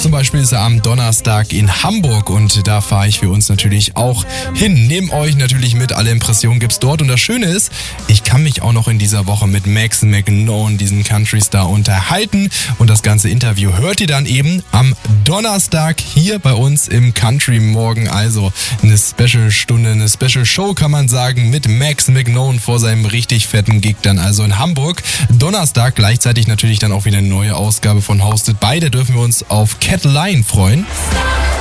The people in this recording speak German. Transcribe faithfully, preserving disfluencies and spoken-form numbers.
zum Beispiel ist er am Donnerstag in Hamburg und da fahre ich für uns natürlich auch hin. Nehmt euch natürlich mit, alle Impressionen gibt's dort. Und das Schöne ist, ich kann mich auch noch in dieser Woche mit Max McKnone, diesen Country Star, unterhalten. Und das ganze Interview hört ihr dann eben am Donnerstag hier bei uns im Country Morgen. Also eine Special-Stunde, eine Special-Show kann man sagen, mit Max McKnone vor seinem richtig fetten Gig dann also in Hamburg. Donnerstag gleichzeitig natürlich dann auch wieder eine neue Ausgabe von Hosted. Beide dürfen wir uns auf Cat Line freuen.